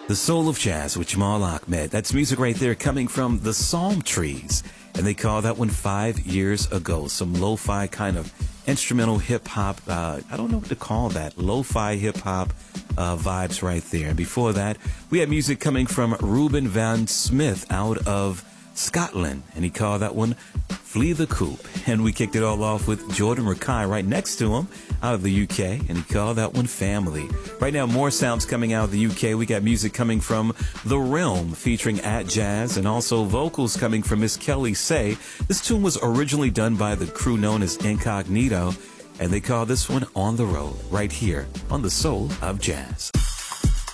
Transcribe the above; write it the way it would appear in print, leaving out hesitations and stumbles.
The Soul of Jazz with Jamal Ahmed. That's music right there coming from the Psalm Trees. And they call that one 5 years ago. Some lo-fi kind of instrumental hip-hop. I don't know what to call that. Lo-fi hip-hop vibes right there. And before that, we had music coming from Ruben Van Smith out of Scotland. And he called that one Flee the Coop. And we kicked it all off with Jordan Rakei right next to him out of the UK. And he called that one Family. Right now, more sounds coming out of the UK. We got music coming from The Realm featuring Atjazz and also vocals coming from Miss Kelly Say. This tune was originally done by the crew known as Incognito. And they call this one On the Road right here on The Soul of Jazz.